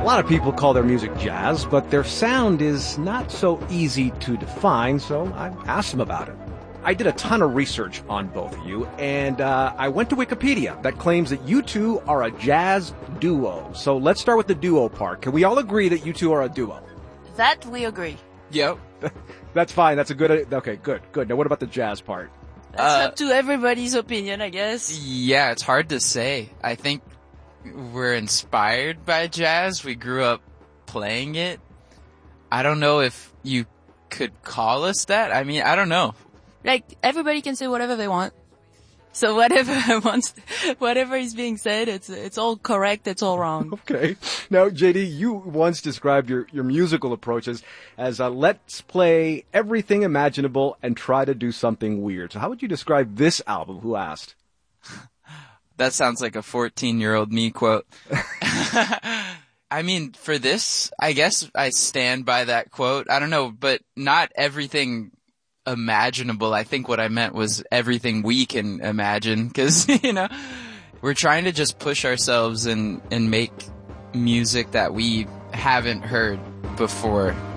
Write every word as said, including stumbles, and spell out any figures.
lot of people call their music jazz, but their sound is not so easy to define, so I asked them about it. I did a ton of research on both of you, and uh, I went to Wikipedia that claims that you two are a jazz duo. So let's start with the duo part. Can we all agree that you two are a duo? That we agree. Yep. That's fine. That's a good... Okay, good, good. Now what about the jazz part? That's Uh, up to everybody's opinion, I guess. Yeah, it's hard to say. I think we're inspired by jazz. We grew up playing it. I don't know if you could call us that. I mean, I don't know. Like, everybody can say whatever they want. So whatever wants, whatever is being said, it's it's all correct, it's all wrong. Okay. Now, J D, you once described your, your musical approaches as uh, let's play everything imaginable and try to do something weird. So how would you describe this album? Who asked? That sounds like a fourteen-year-old me quote. I mean, for this, I guess I stand by that quote. I don't know, but not everything imaginable. I think what I meant was everything we can imagine, because, you know, we're trying to just push ourselves and, and make music that we haven't heard before.